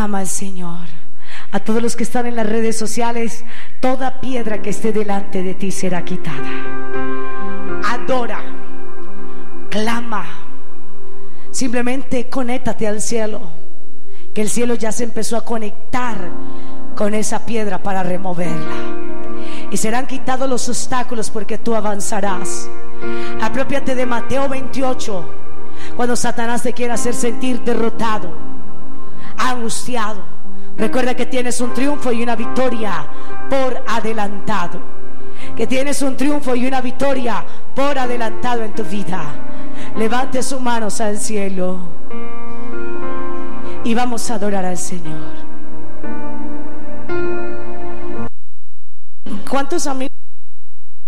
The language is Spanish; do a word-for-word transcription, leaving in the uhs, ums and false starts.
Clama al Señor. A todos los que están en las redes sociales, toda piedra que esté delante de ti será quitada. Adora, clama, simplemente conéctate al cielo, que el cielo ya se empezó a conectar con esa piedra para removerla, y serán quitados los obstáculos porque tú avanzarás. Apropiate de Mateo veintiocho, cuando Satanás te quiere hacer sentir derrotado, angustiado. Recuerda que tienes un triunfo y una victoria por adelantado, que tienes un triunfo y una victoria por adelantado en tu vida. Levante sus manos al cielo y vamos a adorar al Señor. ¿Cuántos amigos